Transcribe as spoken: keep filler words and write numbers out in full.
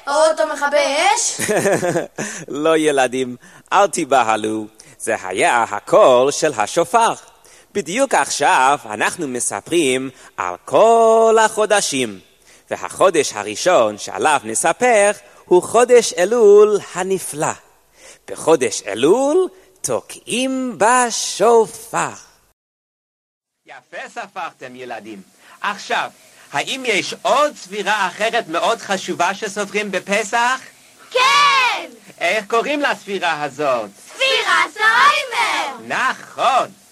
האוטו מכבה אש? לא ילדים, אל תיבהלו. זה היה הקול של השופר. בדיוק עכשיו אנחנו מספרים על כל החודשים. והחודש הראשון שעליו נספר הוא חודש אלול הנפלא. בחודש אלול תוקעים בשופר. יפה ספרתם ילדים. עכשיו, האם יש עוד ספירה אחרת מאוד חשובה שסופרים בפסח? כן! איך קוראים לספירה הזאת? ספירת העומר! נכון.